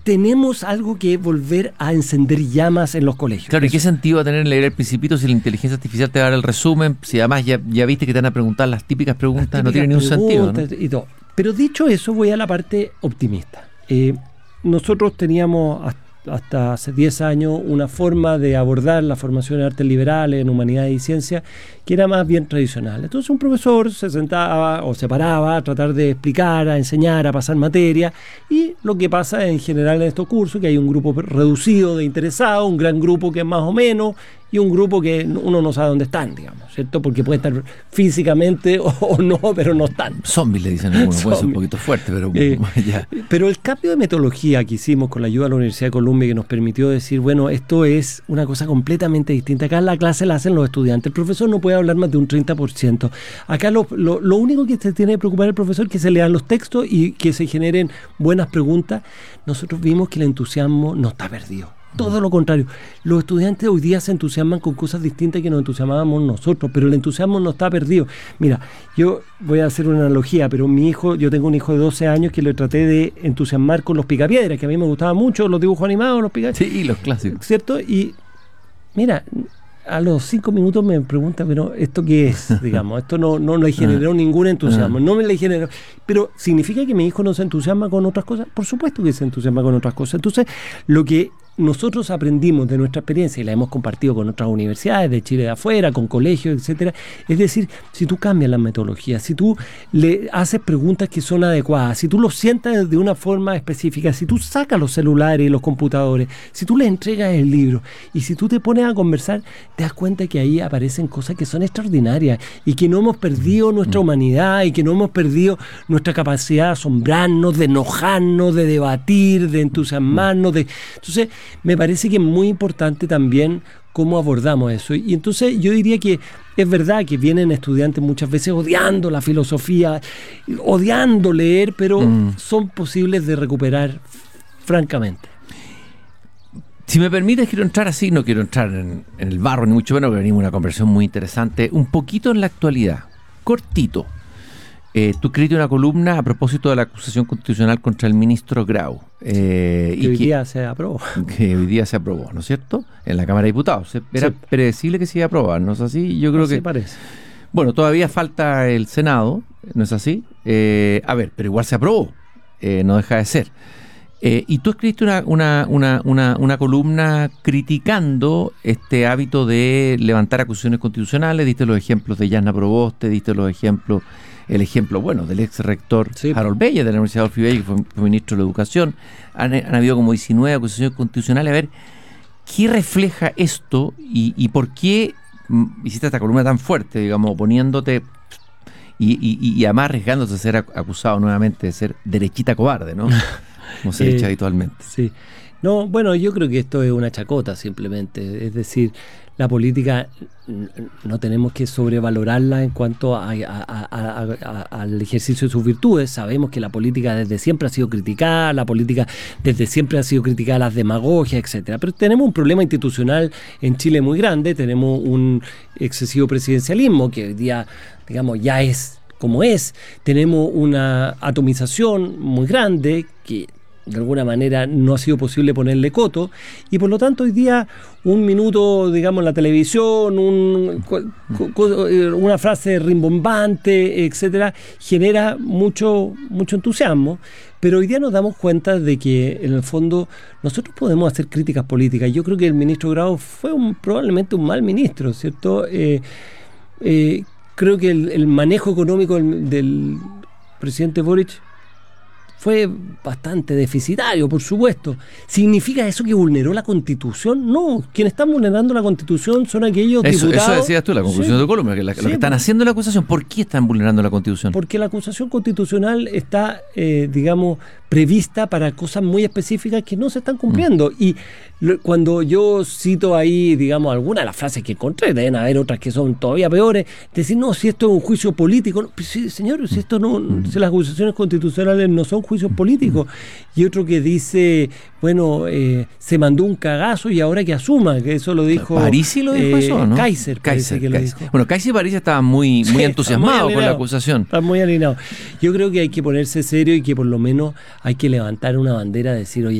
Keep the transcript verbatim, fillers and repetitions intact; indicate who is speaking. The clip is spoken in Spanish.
Speaker 1: tenemos algo que volver a encender llamas en los colegios.
Speaker 2: Claro, ¿y qué sentido va a tener leer El Principito si la inteligencia artificial te va a dar el resumen? Si además ya, ya viste que te van a preguntar las típicas preguntas, las típicas no tiene ningún sentido, ¿no?
Speaker 1: Y todo. Pero dicho eso, voy a la parte optimista. Eh, nosotros teníamos hasta hasta hace diez años una forma de abordar la formación en artes liberales, en humanidades y ciencias, que era más bien tradicional. Entonces un profesor se sentaba o se paraba a tratar de explicar, a enseñar, a pasar materia, y lo que pasa en general en estos cursos, que hay un grupo reducido de interesados, un gran grupo que es más o menos, y un grupo que uno no sabe dónde están, digamos, ¿cierto? Porque puede estar físicamente o, o no, pero no están.
Speaker 2: Zombies le dicen algunos, puede ser un poquito fuerte, pero
Speaker 1: eh,
Speaker 2: ya.
Speaker 1: Pero el cambio de metodología que hicimos con la ayuda de la Universidad de Columbia, que nos permitió decir, bueno, esto es una cosa completamente distinta. Acá la clase la hacen los estudiantes, el profesor no puede hablar más de un treinta por ciento. Acá lo, lo, lo único que se tiene que preocupar el profesor es que se lean los textos y que se generen buenas preguntas. Nosotros vimos que el entusiasmo no está perdido. Todo lo contrario, los estudiantes hoy día se entusiasman con cosas distintas que nos entusiasmábamos nosotros, pero el entusiasmo no está perdido. Mira, yo voy a hacer una analogía, pero mi hijo, yo tengo un hijo de doce años que le traté de entusiasmar con los picapiedras, que a mí me gustaban mucho, los dibujos animados, los picapiedras.
Speaker 2: Sí, los clásicos.
Speaker 1: ¿Cierto? Y mira, a los cinco minutos me pregunta, pero ¿esto qué es? Digamos, esto no, no le generó ningún entusiasmo, no me le generó. Pero ¿significa que mi hijo no se entusiasma con otras cosas? Por supuesto que se entusiasma con otras cosas. Entonces, lo que nosotros aprendimos de nuestra experiencia y la hemos compartido con otras universidades de Chile de afuera, con colegios, etcétera, es decir, si tú cambias las metodologías, si tú le haces preguntas que son adecuadas, si tú los sientas de una forma específica, si tú sacas los celulares y los computadores, si tú les entregas el libro y si tú te pones a conversar, te das cuenta que ahí aparecen cosas que son extraordinarias y que no hemos perdido nuestra humanidad y que no hemos perdido nuestra capacidad de asombrarnos, de enojarnos, de debatir, de entusiasmarnos. De... Entonces, me parece que es muy importante también cómo abordamos eso. Y entonces yo diría que es verdad que vienen estudiantes muchas veces odiando la filosofía, odiando leer, pero mm. son posibles de recuperar francamente.
Speaker 2: Si me permites, quiero entrar así, no quiero entrar en, en el barro, ni mucho menos, que venimos una conversación muy interesante, un poquito en la actualidad, cortito. Eh, tú escribiste una columna a propósito de la acusación constitucional contra el ministro Grau.
Speaker 1: Eh, que y hoy que, día se aprobó.
Speaker 2: Que hoy día se aprobó, ¿no es cierto? En la Cámara de Diputados. Era sí. predecible que se iba a aprobar, ¿no es así? Yo creo
Speaker 1: así
Speaker 2: que
Speaker 1: parece.
Speaker 2: Bueno, todavía falta el Senado, ¿no es así? Eh, a ver, pero igual se aprobó, eh, no deja de ser. Eh, y tú escribiste una, una, una, una, una columna criticando este hábito de levantar acusaciones constitucionales, diste los ejemplos de Yasna Proboste, diste los ejemplos, el ejemplo, bueno, del ex rector sí. Harold Bella de la Universidad Adolfo Ibáñez, que fue, fue ministro de la Educación. Han, han habido como diecinueve acusaciones constitucionales. A ver, ¿qué refleja esto y, y por qué hiciste esta columna tan fuerte, digamos, oponiéndote y, y, y además arriesgándose a ser acusado nuevamente de ser derechita cobarde, ¿no? Como se dice eh, habitualmente.
Speaker 1: Sí. No, bueno, yo creo que esto es una chacota simplemente. Es decir, la política no tenemos que sobrevalorarla en cuanto a, a, a, a, a, al ejercicio de sus virtudes. Sabemos que la política desde siempre ha sido criticada, la política desde siempre ha sido criticada, las demagogias, etcétera. Pero tenemos un problema institucional en Chile muy grande, tenemos un excesivo presidencialismo que hoy día, digamos, ya es como es. Tenemos una atomización muy grande que de alguna manera no ha sido posible ponerle coto, y por lo tanto hoy día un minuto, digamos, en la televisión, un, una frase rimbombante, etcétera, genera mucho, mucho entusiasmo, pero hoy día nos damos cuenta de que en el fondo nosotros podemos hacer críticas políticas. Yo creo que el ministro Grau fue un, probablemente un mal ministro, ¿cierto? Eh, eh, creo que el, el manejo económico del, del presidente Boric fue bastante deficitario, por supuesto. ¿Significa eso que vulneró la Constitución? No, quienes están vulnerando la Constitución son aquellos
Speaker 2: eso,
Speaker 1: diputados...
Speaker 2: Eso decías tú, la conclusión sí. de Colombia, que la, sí, lo que están haciendo la acusación. ¿Por qué están vulnerando la Constitución?
Speaker 1: Porque la acusación constitucional está, eh, digamos, prevista para cosas muy específicas que no se están cumpliendo. Mm. Y lo, cuando yo cito ahí, digamos, algunas de las frases que encontré, deben haber otras que son todavía peores, decir, no, si esto es un juicio político. No, pues, sí, señor, si esto no, mm. si las acusaciones constitucionales no son juicios políticos. Y otro que dice, bueno, eh, se mandó un cagazo y ahora que asuma, que eso lo dijo...
Speaker 2: Parisi lo dijo
Speaker 1: eh,
Speaker 2: eso, ¿no?
Speaker 1: Kaiser,
Speaker 2: Kaiser,
Speaker 1: que
Speaker 2: Kaiser.
Speaker 1: Lo dijo.
Speaker 2: Bueno, Kaiser y Parisi estaban muy, muy sí, entusiasmados con la acusación.
Speaker 1: Están muy alineados. Yo creo que hay que ponerse serio y que por lo menos hay que levantar una bandera, decir, oye,